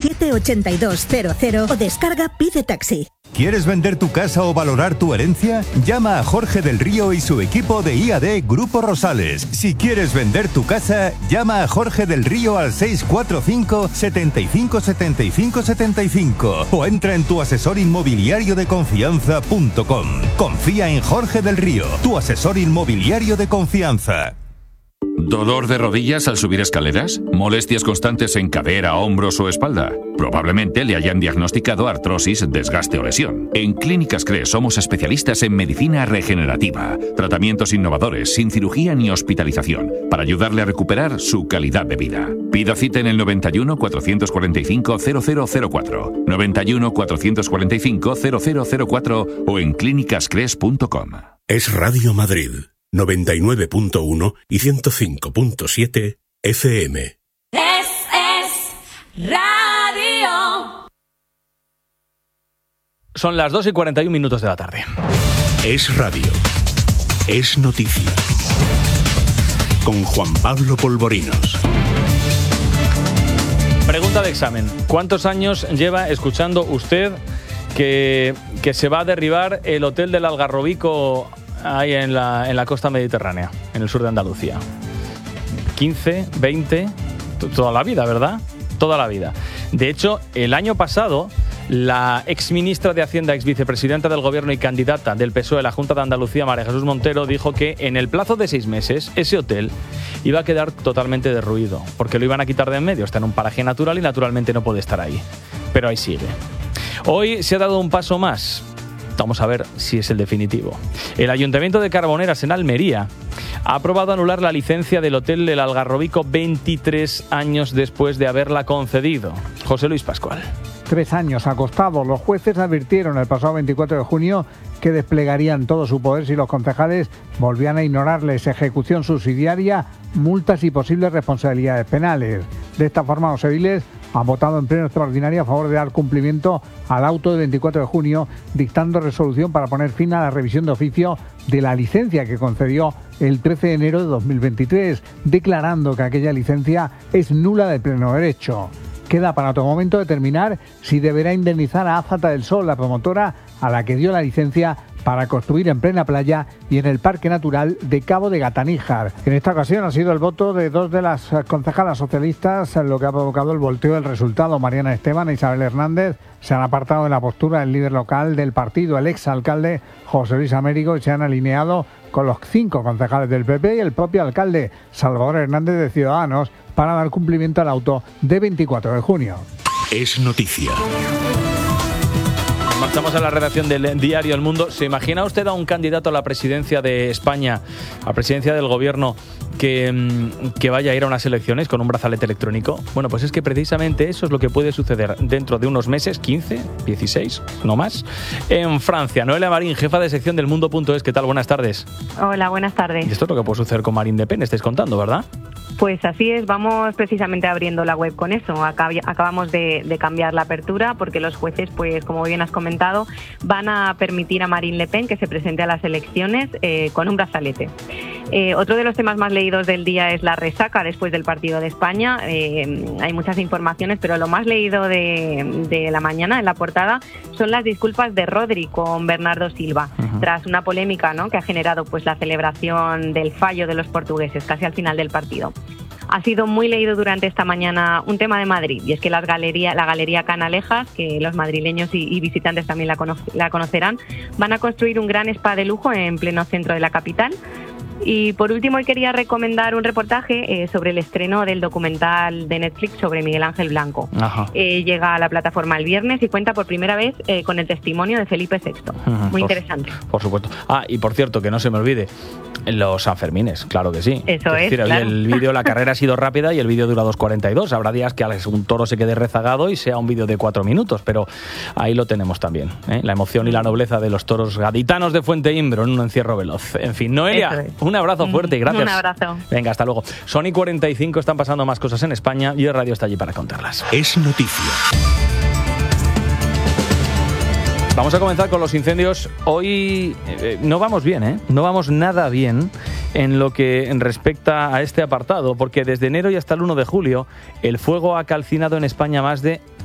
917-8200 o descarga Pide Taxi. ¿Quieres vender tu casa o valorar tu herencia? Llama a Jorge del Río y su equipo de IAD Grupo Rosales. Si quieres vender tu casa, llama a Jorge del Río al 645 75 75 75 o entra en tuasesorinmobiliariodeconfianza.com. Confía en Jorge del Río, tu asesor inmobiliario de confianza. ¿Dolor de rodillas al subir escaleras? ¿Molestias constantes en cadera, hombros o espalda? Probablemente le hayan diagnosticado artrosis, desgaste o lesión. En Clínicas CRES somos especialistas en medicina regenerativa, tratamientos innovadores, sin cirugía ni hospitalización, para ayudarle a recuperar su calidad de vida. Pida cita en el 91 445 0004, 91 445 0004 o en clínicascres.com. Es Radio Madrid. 99.1 y 105.7 FM. Es radio. Son las 2:41 de la tarde. Es radio. Es noticia. Con Juan Pablo Polvorinos. Pregunta de examen. ¿Cuántos años lleva escuchando usted que se va a derribar el hotel del Algarrobico ahí en la costa mediterránea, en el sur de Andalucía? 15, 20, toda la vida, ¿verdad? Toda la vida. De hecho, el año pasado, la exministra de Hacienda, exvicepresidenta del Gobierno y candidata del PSOE a la Junta de Andalucía, María Jesús Montero, dijo que en el plazo de 6 meses ese hotel iba a quedar totalmente derruido, porque lo iban a quitar de en medio. Está en un paraje natural y naturalmente no puede estar ahí. Pero ahí sigue. Hoy se ha dado un paso más. Vamos a ver si es el definitivo. El Ayuntamiento de Carboneras, en Almería, ha aprobado anular la licencia del Hotel del Algarrobico 23 años después de haberla concedido. José Luis Pascual. 3 años ha costado. Los jueces advirtieron el pasado 24 de junio que desplegarían todo su poder si los concejales volvían a ignorarles ejecución subsidiaria, multas y posibles responsabilidades penales. De esta forma, los ediles han votado en pleno extraordinario a favor de dar cumplimiento al auto del 24 de junio, dictando resolución para poner fin a la revisión de oficio de la licencia que concedió el 13 de enero de 2023, declarando que aquella licencia es nula de pleno derecho. Queda para otro momento determinar si deberá indemnizar a Áfata del Sol, la promotora a la que dio la licencia para construir en plena playa y en el Parque Natural de Cabo de Gataníjar. En esta ocasión ha sido el voto de 2 de las concejalas socialistas lo que ha provocado el volteo del resultado. Mariana Esteban e Isabel Hernández se han apartado de la postura del líder local del partido, el exalcalde José Luis Américo, y se han alineado con los 5 concejales del PP y el propio alcalde Salvador Hernández de Ciudadanos para dar cumplimiento al auto de 24 de junio. Es noticia. Marchamos a la redacción del diario El Mundo. ¿Se imagina usted a un candidato a la presidencia de España, a la presidencia del gobierno, que vaya a ir a unas elecciones con un brazalete electrónico? Bueno, pues es que precisamente eso es lo que puede suceder dentro de unos meses, 15, 16, no más, en Francia. Noelia Marín, jefa de sección del Mundo.es. ¿Qué tal? Buenas tardes. Hola, buenas tardes. Y esto es lo que puede suceder con Marine Le Pen, estáis contando, ¿verdad? Pues así es, vamos precisamente abriendo la web con eso. Acabamos de cambiar la apertura porque los jueces, pues como bien has comentado, van a permitir a Marine Le Pen que se presente a las elecciones con un brazalete. Otro de los temas más leídos del día es la resaca después del partido de España. Hay muchas informaciones, pero lo más leído de la mañana en la portada son las disculpas de Rodri con Bernardo Silva, tras una polémica, ¿no?, que ha generado pues la celebración del fallo de los portugueses casi al final del partido. Ha sido muy leído durante esta mañana un tema de Madrid, y es que la Galería Canalejas, que los madrileños y visitantes también la conocerán, van a construir un gran spa de lujo en pleno centro de la capital. Y por último, hoy quería recomendar un reportaje sobre el estreno del documental de Netflix sobre Miguel Ángel Blanco. Llega a la plataforma el viernes y cuenta por primera vez con el testimonio de Felipe VI. Muy interesante. Por supuesto. Y por cierto, que no se me olvide, los Sanfermines, claro que sí. Eso es, decir, claro. El vídeo, la carrera ha sido rápida y el vídeo dura 2:42. Habrá días que un toro se quede rezagado y sea un vídeo de 4 minutos, pero ahí lo tenemos también, ¿eh? La emoción y la nobleza de los toros gaditanos de Fuente Imbro en un encierro veloz. En fin, Noelia, un abrazo fuerte y gracias. Un abrazo. Venga, hasta luego. Son y 45, están pasando más cosas en España y el radio está allí para contarlas. Es noticia. Vamos a comenzar con los incendios. Hoy no vamos bien, ¿eh? No vamos nada bien en lo que respecta a este apartado, porque desde enero y hasta el 1 de julio el fuego ha calcinado en España más de